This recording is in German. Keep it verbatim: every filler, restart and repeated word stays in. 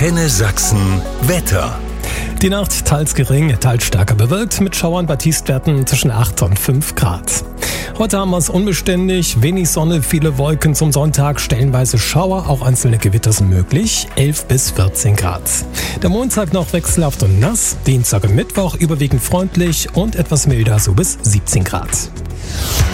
Antenne Sachsen Wetter. Die Nacht teils gering, teils stärker bewölkt mit Schauern bei Tiefstwerten zwischen acht und fünf Grad. Heute haben wir es unbeständig, wenig Sonne, viele Wolken zum Sonntag, stellenweise Schauer, auch einzelne Gewitter sind möglich, elf bis vierzehn Grad. Der Montag noch wechselhaft und nass, Dienstag und Mittwoch überwiegend freundlich und etwas milder, so bis siebzehn Grad.